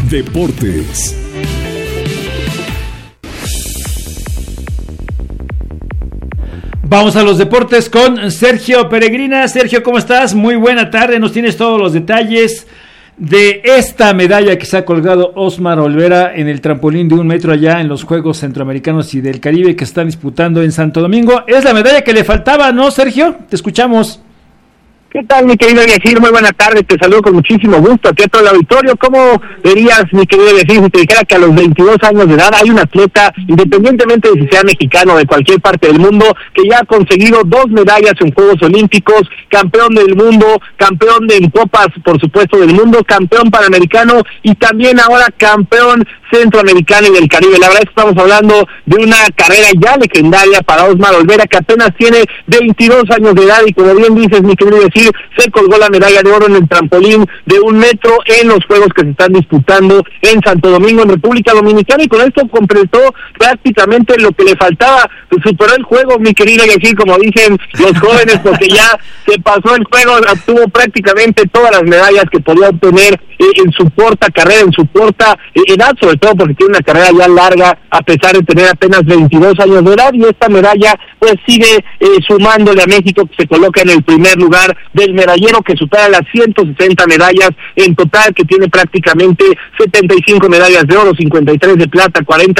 Deportes. Vamos a los deportes con Sergio Peregrina. Sergio, ¿cómo estás? Muy buena tarde, nos tienes todos los detalles de esta medalla que se ha colgado Osmar Olvera en el trampolín de 1 metro allá en los Juegos Centroamericanos y del Caribe que están disputando en Santo Domingo. Es la medalla que le faltaba, ¿no, Sergio? Te escuchamos. ¿Qué tal, mi querido Yacir? Muy buena tarde, te saludo con muchísimo gusto aquí a todo el auditorio. ¿Cómo verías, mi querido Yacir, si te dijera que a los 22 años de edad hay un atleta, independientemente de si sea mexicano o de cualquier parte del mundo, que ya ha conseguido 2 medallas en Juegos Olímpicos, campeón del mundo, campeón en Copas, por supuesto, del mundo, campeón panamericano y también ahora campeón centroamericano y del Caribe? La verdad es que estamos hablando de una carrera ya legendaria para Osmar Olvera, que apenas tiene 22 años de edad y, como bien dices, mi querido Yacir, se colgó la medalla de oro en el trampolín de 1 metro en los Juegos que se están disputando en Santo Domingo, en República Dominicana, y con esto completó prácticamente lo que le faltaba. Superó el juego, mi querido Yacir, como dicen los jóvenes, porque ya se pasó el juego, obtuvo prácticamente todas las medallas que podía obtener en su corta carrera, en su corta edad, sobre todo porque tiene una carrera ya larga, a pesar de tener apenas 22 años de edad, y esta medalla pues sigue sumándole a México, que se coloca en el primer lugar del medallero, que supera las 160 medallas en total, que tiene prácticamente 75 medallas de oro, 53 de plata, 40